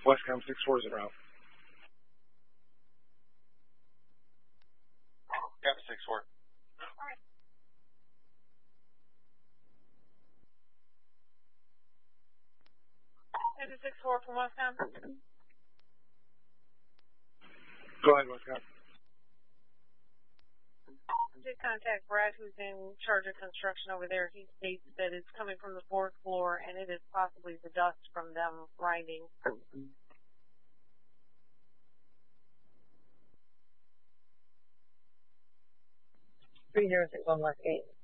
Westcom 6-4 is en route. Copy 6-4. This is 6-4 from Westcom. Go ahead, Westcom. Did contact Brad, who's in charge of construction over there. He states that it's coming from the 4th floor, and it is possibly the dust from them grinding. 3061 West 8.